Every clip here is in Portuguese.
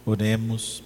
Oremos.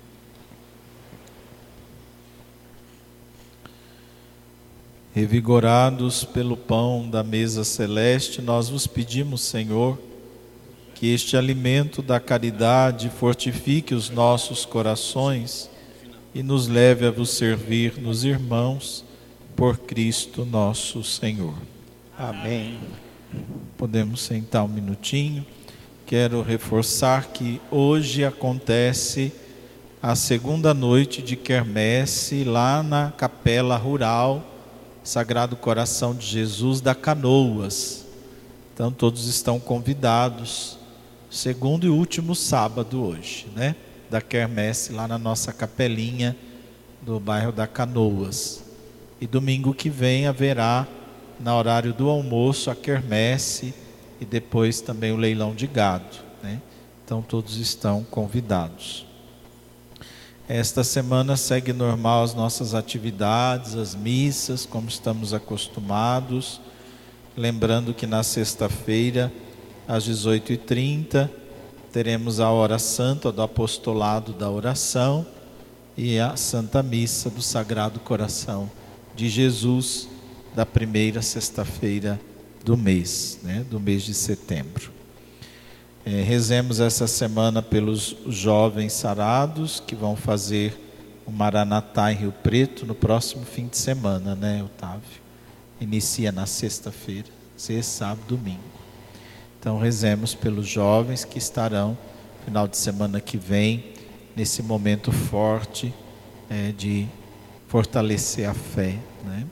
Revigorados pelo pão da mesa celeste, nós vos pedimos, Senhor, que este alimento da caridade fortifique os nossos corações e nos leve a vos servir nos irmãos, por Cristo nosso Senhor. Amém. Podemos sentar um minutinho. Quero reforçar que hoje acontece a segunda noite de quermesse lá na Capela Rural Sagrado Coração de Jesus da Canoas. Então todos estão convidados, segundo e último sábado hoje, né? Da quermesse lá na nossa capelinha do bairro da Canoas. E domingo que vem haverá, na horário do almoço, a quermesse e depois também o leilão de gado, né? Então todos estão convidados. Esta semana segue normal as nossas atividades, as missas, como estamos acostumados. Lembrando que na sexta-feira, às 18h30, teremos a hora santa do apostolado da oração e a Santa Missa do Sagrado Coração de Jesus, da primeira sexta-feira do mês, né, do mês de setembro. Rezemos essa semana pelos jovens sarados que vão fazer o Maranatá em Rio Preto no próximo fim de semana, né, Otávio? Inicia na sexta-feira, sexta, sábado, domingo. Então rezemos pelos jovens que estarão final de semana que vem nesse momento forte de fortalecer a fé, né?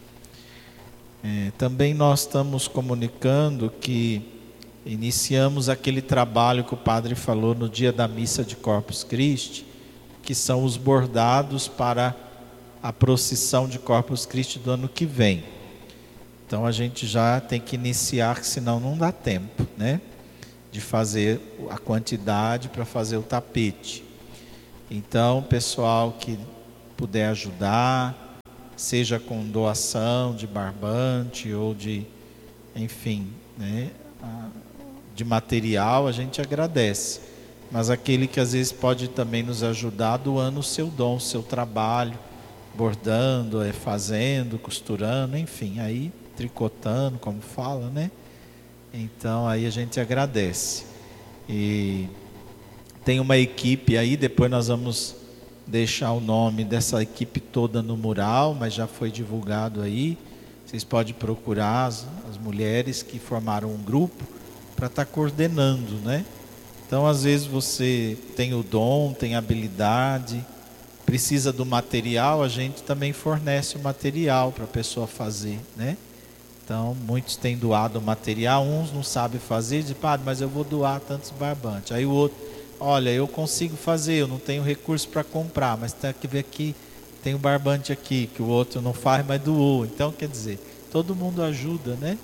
Também nós estamos comunicando que iniciamos aquele trabalho que o padre falou no dia da missa de Corpus Christi, que são os bordados para a procissão de Corpus Christi do ano que vem. Então a gente já tem que iniciar, senão não dá tempo, né? De fazer a quantidade para fazer o tapete. Então, pessoal que puder ajudar, seja com doação de barbante ou de, enfim, né, de material, a gente agradece. Mas aquele que às vezes pode também nos ajudar doando o seu dom, o seu trabalho, bordando, fazendo, costurando, enfim, aí tricotando, como fala, né? Então aí a gente agradece. E tem uma equipe aí, depois nós vamos deixar o nome dessa equipe toda no mural, mas já foi divulgado aí. Vocês podem procurar as mulheres que formaram um grupo para estar coordenando, né? Então às vezes você tem o dom, tem a habilidade, precisa do material, a gente também fornece o material para a pessoa fazer, né? Então muitos têm doado o material, uns não sabem fazer, dizem, padre, mas eu vou doar tantos barbantes. Aí o outro, olha, eu consigo fazer, eu não tenho recurso para comprar, mas tem que ver aqui, tem um barbante aqui, que o outro não faz, mas doou. Então quer dizer, todo mundo ajuda, né?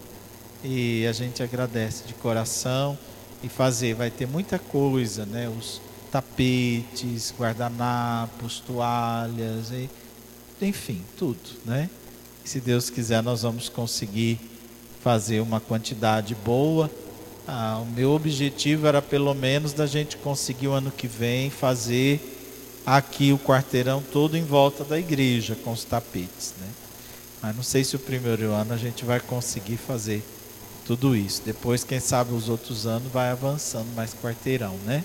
E a gente agradece de coração e fazer, vai ter muita coisa, né? Os tapetes, guardanapos, toalhas, enfim, tudo, né? E se Deus quiser nós vamos conseguir fazer uma quantidade boa. O meu objetivo era pelo menos da gente conseguir o ano que vem fazer aqui o quarteirão todo em volta da igreja com os tapetes, né? Mas não sei se o primeiro ano a gente vai conseguir fazer tudo isso. Depois, quem sabe, os outros anos vai avançando mais quarteirão, né?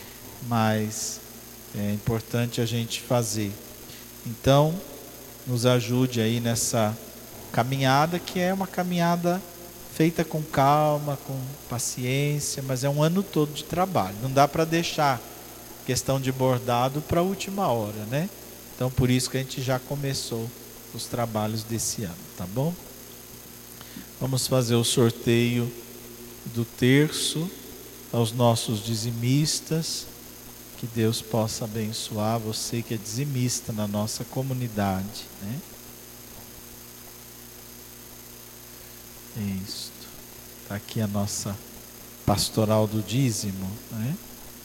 Mas é importante a gente fazer. Então, nos ajude aí nessa caminhada, que é uma caminhada feita com calma, com paciência, mas é um ano todo de trabalho. Não dá para deixar questão de bordado para a última hora, né? Então, por isso que a gente já começou os trabalhos desse ano, tá bom? Vamos fazer o sorteio do terço aos nossos dizimistas. Que Deus possa abençoar você que é dizimista na nossa comunidade, né? Isso. Está aqui a nossa pastoral do dízimo, né?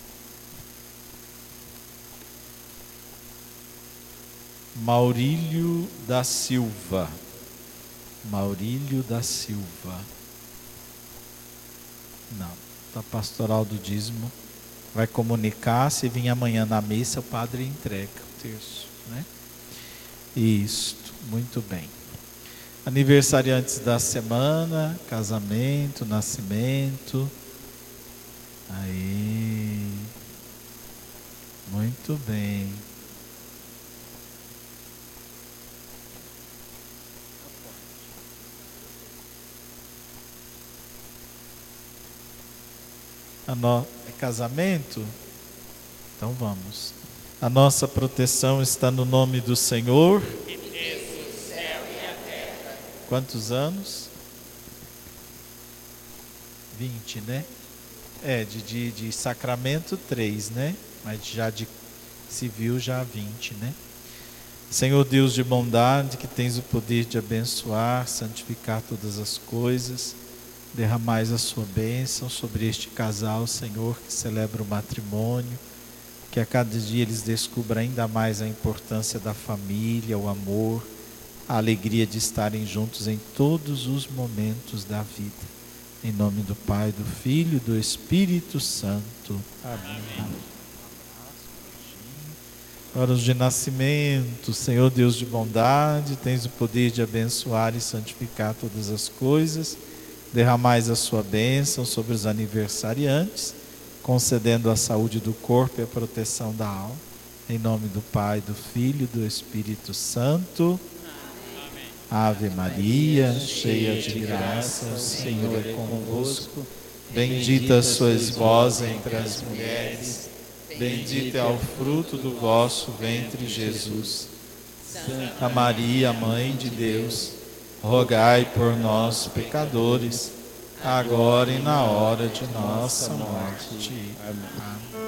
Maurílio da Silva. Maurílio da Silva. Não, da pastoral do dízimo vai comunicar. Se vir amanhã na missa, o padre entrega o terço, né? Isto, muito bem. Aniversariantes da semana, casamento, nascimento. Aí, muito bem. É casamento? Então vamos. A nossa proteção está no nome do Senhor, que fez o céu e a terra. Quantos anos? 20, né? De sacramento 3, né? Mas já de civil já 20, né? Senhor Deus de bondade, que tens o poder de abençoar, santificar todas as coisas, derramais a sua bênção sobre este casal, Senhor, que celebra o matrimônio, que a cada dia eles descubram ainda mais a importância da família, o amor, a alegria de estarem juntos em todos os momentos da vida. Em nome do Pai, do Filho e do Espírito Santo. Amém. Horas de nascimento, Senhor Deus de bondade, tens o poder de abençoar e santificar todas as coisas. Derramais a sua bênção sobre os aniversariantes, concedendo a saúde do corpo e a proteção da alma. Em nome do Pai, do Filho e do Espírito Santo. Amém. Ave Maria, cheia de graça, o Senhor é convosco. Bendita sois vós entre as mulheres, bendito é o fruto do vosso ventre, Jesus. Santa Maria, Mãe de Deus, rogai por nós, pecadores, agora e na hora de nossa morte. Amém.